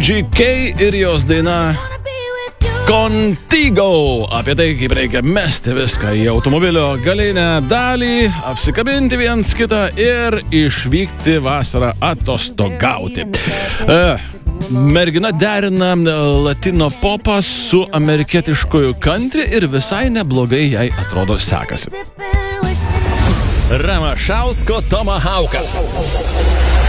UGK ir jos daina Contigo. Apie tai, kaip reikia mesti viską į automobilio galinę dalį, apsikabinti viens kitą ir išvykti vasarą atostogauti. Mergina derina latino popą su amerikietiškoju country ir visai neblogai jai atrodo sekasi. Ramašausko Tomahawkas.